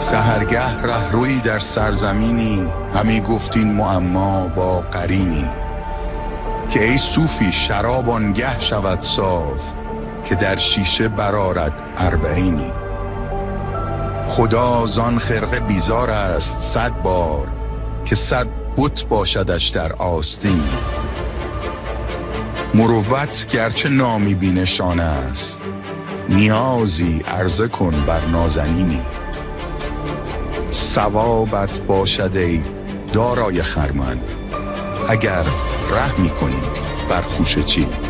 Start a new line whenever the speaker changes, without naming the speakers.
سحرگه رهروی در سرزمینی، همی گفتین معما با قرینی. که ای صوفی شراب آنگه شود صاف، که در شیشه برآرد اربعینی. خدا زان خرقه بیزار است 100 بار، که 100 بت باشدش در آستین. مروت گرچه نامی بی نشان است، نیازی عرضه کن بر نازنینی. ثوابت باشد ای دارای خرمن، اگر رحمی کنی بر خوشه چینی.